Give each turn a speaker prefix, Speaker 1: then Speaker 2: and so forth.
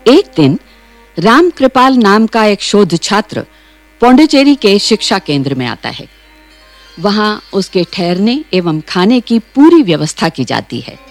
Speaker 1: एक दिन राम कृपाल नाम का एक शोध छात्र पौंडीचेरी के शिक्षा केंद्र में आता है। वहां उसके ठहरने एवं खाने की पूरी व्यवस्था की जाती है।